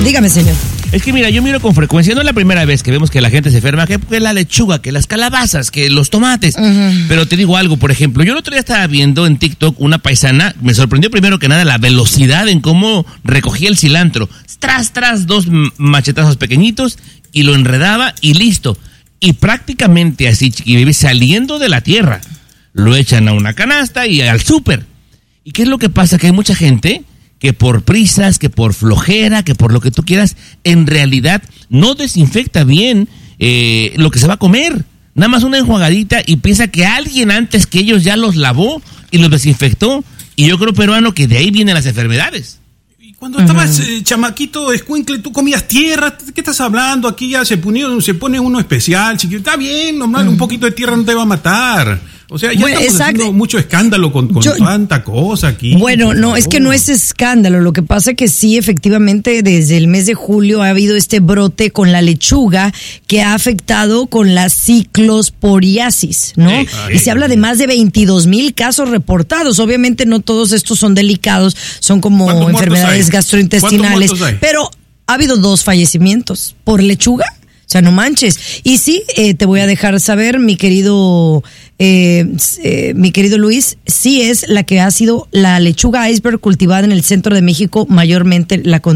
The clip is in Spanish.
Dígame, señor. Es que mira, yo miro con frecuencia, no es la primera vez que vemos que la gente se enferma, que la lechuga, que las calabazas, que los tomates. Pero te digo algo, por ejemplo, yo el otro día estaba viendo en TikTok una paisana, me sorprendió primero que nada la velocidad en cómo recogía el cilantro. Tras, 2 machetazos pequeñitos y lo enredaba y listo. Y prácticamente así, chiqui, saliendo de la tierra. Lo echan a una canasta y al súper. ¿Y qué es lo que pasa? Que hay mucha gente que por prisas, que por flojera, que por lo que tú quieras, en realidad no desinfecta bien lo que se va a comer. Nada más una enjuagadita y piensa que alguien antes que ellos ya los lavó y los desinfectó. Y yo creo, peruano, que de ahí vienen las enfermedades. Cuando estabas chamaquito, escuincle, tú comías tierra. ¿Qué estás hablando? Aquí ya se pone uno especial, chiquito. Está bien, normal, un poquito de tierra no te va a matar. O sea, ya estamos haciendo mucho escándalo con tanta cosa aquí. Bueno, no, es que no es escándalo. Lo que pasa que sí, efectivamente, desde el mes de julio ha habido este brote con la lechuga que ha afectado con la ciclosporiasis, ¿no? Y se habla de más de 22,000 casos reportados. Obviamente no todos estos son delicados, son como enfermedades gastrointestinales. Pero ha habido 2 fallecimientos por lechuga. O sea, no manches. Y sí, te voy a dejar saber, mi querido Luis, sí es la que ha sido la lechuga iceberg cultivada en el centro de México, mayormente la